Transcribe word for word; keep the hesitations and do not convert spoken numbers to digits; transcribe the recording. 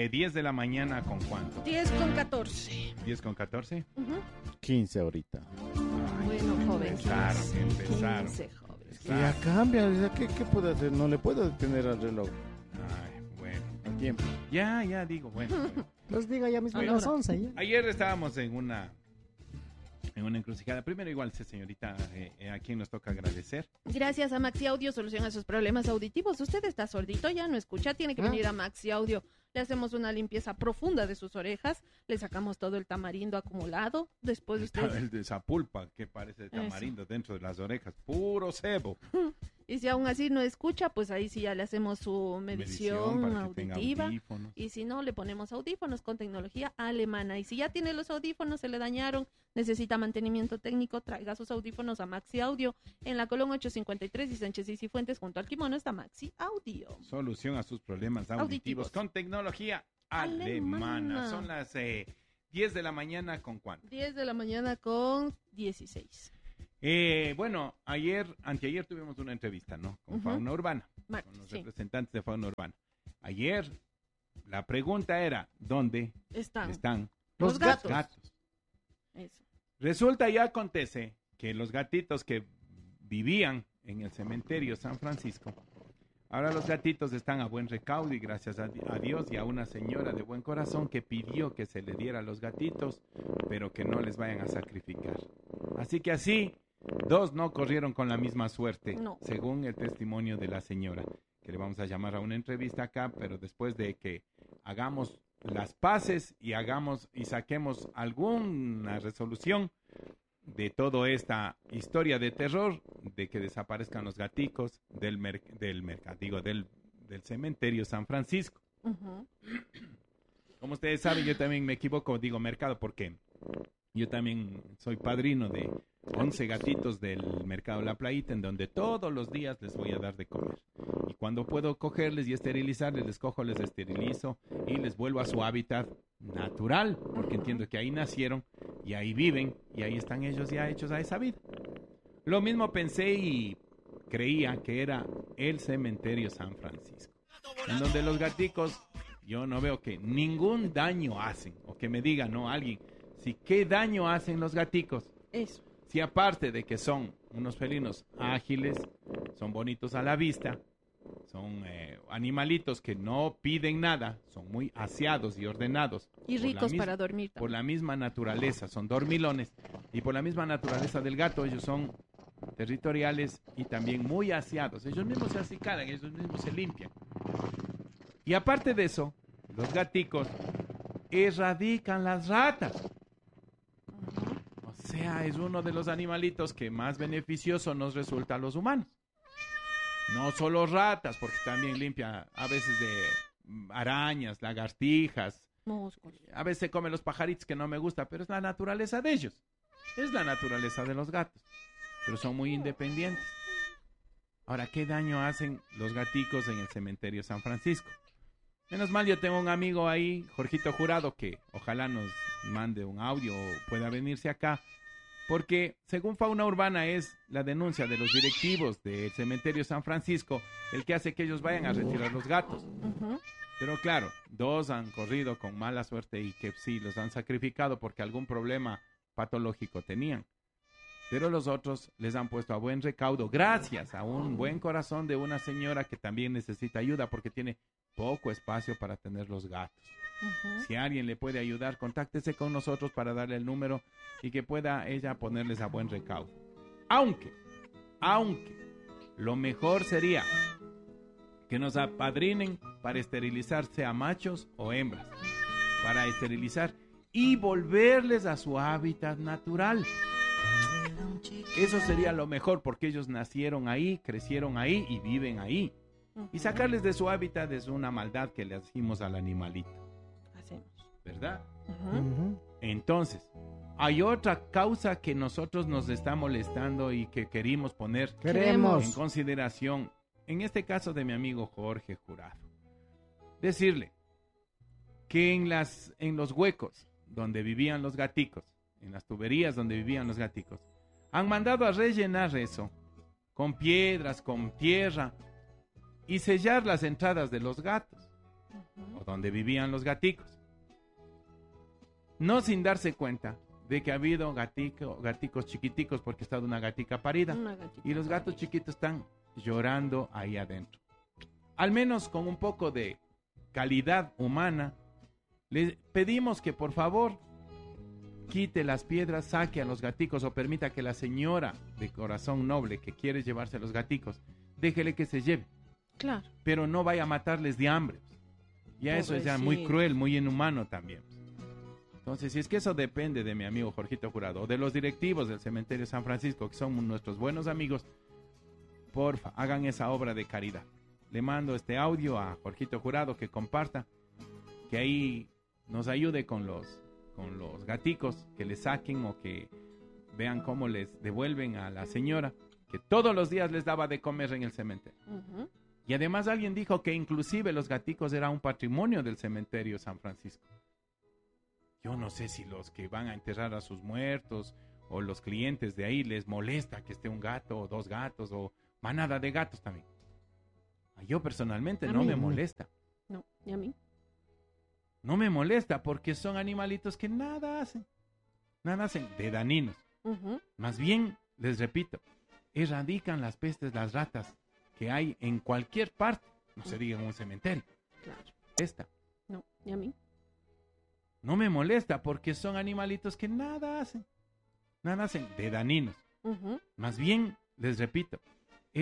eh, diez de la mañana con cuánto? diez con catorce. diez con catorce. Uh-huh. quince ahorita. Ay, Bueno, joven. Empezaron, empezaron. quince, joven. Y ya cambia, o sea, ¿qué, ¿qué puedo hacer? No le puedo detener al reloj. Ay, bueno. El tiempo. Ya, ya digo, bueno. bueno. Los diga ya mismo a Ahora. las once. ¿ya? Ayer estábamos en una en una encrucijada. Primero, igual, señorita, eh, eh, a quien nos toca agradecer. Gracias a Maxi Audio, solución a sus problemas auditivos. Usted está sordito, ya no escucha, tiene que ¿Ah? venir a Maxi Audio. Le hacemos una limpieza profunda de sus orejas, le sacamos todo el tamarindo acumulado. Después usted... El de esa pulpa que parece tamarindo dentro de las orejas. Puro cebo. Y si aún así no escucha, pues ahí sí ya le hacemos su medición, Medición para que tenga auditiva. audífonos. Y si no, le ponemos audífonos con tecnología alemana. Y si ya tiene los audífonos, se le dañaron, necesita mantenimiento técnico, traiga sus audífonos a Maxi Audio. En la Colón ochocientos cincuenta y tres y Sánchez y Cifuentes, junto al Kimono, está Maxi Audio. Solución a sus problemas auditivos, Auditivos. con tecnología alemana. Alemana. Son las eh, diez de la mañana con cuánto. diez de la mañana con dieciséis. Eh, bueno, ayer, anteayer tuvimos una entrevista, ¿no? Con Ujú. Fauna Urbana, Martes, con los sí. representantes de Fauna Urbana. Ayer, la pregunta era, ¿dónde Están, están los Los gatos. gatos? Eso. Resulta y acontece que los gatitos que vivían en el cementerio San Francisco, ahora los gatitos están a buen recaudo y gracias a, a Dios y a una señora de buen corazón que pidió que se le diera a los gatitos, pero que no les vayan a sacrificar. Así que así, dos no corrieron con la misma suerte, No. según el testimonio de la señora, que le vamos a llamar a una entrevista acá, pero después de que hagamos las paces y hagamos y saquemos alguna resolución de toda esta historia de terror, de que desaparezcan los gaticos del mer del mercado, digo, del, del cementerio San Francisco. Ujú. Como ustedes saben, yo también me equivoco, digo mercado, porque yo también soy padrino de once gatitos del mercado La Playita, en donde todos los días les voy a dar de comer. Y cuando puedo cogerles y esterilizarles, les cojo, les esterilizo y les vuelvo a su hábitat natural, porque entiendo que ahí nacieron y ahí viven y ahí están ellos ya hechos a esa vida. Lo mismo pensé y creía que era el cementerio San Francisco, en donde los gaticos, yo no veo que ningún daño hacen, o que me diga, no, alguien, si qué daño hacen los gaticos. Eso. Si aparte de que son unos felinos ágiles, son bonitos a la vista, son eh, animalitos que no piden nada, son muy aseados y ordenados. Y por la ricos mis- para dormir Por también. la misma naturaleza, son dormilones. Y por la misma naturaleza del gato, ellos son territoriales y también muy aseados. Ellos mismos se acicalan, ellos mismos se limpian. Y aparte de eso, los gaticos erradican las ratas. Ujú. O sea, es uno de los animalitos que más beneficioso nos resulta a los humanos. No solo ratas, porque también limpia a veces de mm, arañas, lagartijas. Moscos. A veces se come los pajaritos que no me gusta, pero es la naturaleza de ellos. Es la naturaleza de los gatos. Pero son muy independientes. Ahora, ¿qué daño hacen los gaticos en el cementerio San Francisco? Menos mal, yo tengo un amigo ahí, Jorgito Jurado, que ojalá nos mande un audio o pueda venirse acá, porque según Fauna Urbana es la denuncia de los directivos del cementerio San Francisco el que hace que ellos vayan a retirar los gatos. Ujú. Pero claro, dos han corrido con mala suerte y que sí, los han sacrificado porque algún problema patológico tenían. Pero los otros les han puesto a buen recaudo gracias a un buen corazón de una señora que también necesita ayuda porque tiene poco espacio para tener los gatos. Ujú. Si alguien le puede ayudar, contáctese con nosotros para darle el número y que pueda ella ponerles a buen recaudo. Aunque, aunque, lo mejor sería que nos apadrinen para esterilizarse a machos o hembras, para esterilizar y volverles a su hábitat natural. Eso sería lo mejor porque ellos nacieron ahí, crecieron ahí y viven ahí. Y sacarles de su hábitat es una maldad que le hacemos al animalito, Hacemos. ¿verdad? Ujú. Ujú. Entonces, hay otra causa que nosotros nos está molestando y que queremos poner en Queremos. consideración, en este caso de mi amigo Jorge Jurado. Decirle que en, las, en los huecos donde vivían los gaticos, en las tuberías donde vivían los gaticos, han mandado a rellenar eso con piedras, con tierra y sellar las entradas de los gatos. Ujú. o donde vivían los gaticos. No sin darse cuenta de que ha habido gatico, gaticos chiquiticos porque ha estado una gatica parida. Una gatita Y los gatos parida. chiquitos están llorando ahí adentro. Al menos con un poco de calidad humana, le pedimos que por favor quite las piedras, saque a los gaticos o permita que la señora de corazón noble que quiere llevarse a los gaticos, déjele que se lleve, Claro. pero no vaya a matarles de hambre. Ya eso es ya muy Pobrecitos. cruel, muy inhumano también. Entonces, si es que eso depende de mi amigo Jorgito Jurado o de los directivos del cementerio San Francisco, que son nuestros buenos amigos, porfa, hagan esa obra de caridad. Le mando este audio a Jorgito Jurado que comparta, que ahí nos ayude con los, con los gaticos, que le saquen o que vean cómo les devuelven a la señora, que todos los días les daba de comer en el cementerio. Ujú. Y además alguien dijo que inclusive los gaticos eran un patrimonio del cementerio San Francisco. Yo no sé si los que van a enterrar a sus muertos o los clientes de ahí les molesta que esté un gato o dos gatos o manada de gatos también. Yo personalmente A no mí me no. molesta. No, ¿y a mí? No me molesta porque son animalitos que nada hacen. Nada hacen de dañinos. Ujú. Más bien, les repito, erradican las pestes, las ratas que hay en cualquier parte. No se diga en un cementerio. Claro. Esta. No, ¿y a mí? No me molesta porque son animalitos que nada hacen. Nada hacen de dañinos. Ujú. Más bien, les repito,